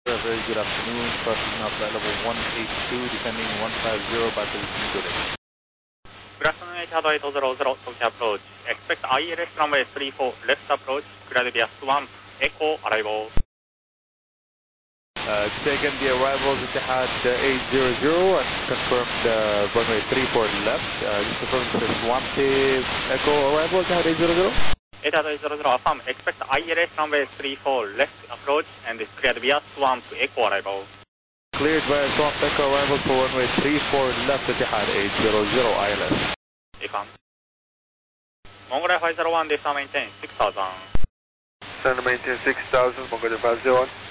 Very good afternoon. Crossing now flight level 182, descending 150 by the English. Good afternoon, Etihad 800, Tokyo approach. Expect ILS runway 34, left approach, cleared via Swamp, Echo, arrival. Taken the arrivals Etihad 800 and confirmed runway 34 left. Just confirmed the Swamp Echo arrival Etihad 800. Etihad 800, affirm. Expect ILS runway 34, left approach and is cleared via Swamp, Echo, arrival. Cleared via Swamp Echo arrival for runway 34 left Etihad 800 ILS. Affirm. Mongolia 501, descend maintain 6000. Descend maintain 6000, Mongolia 501.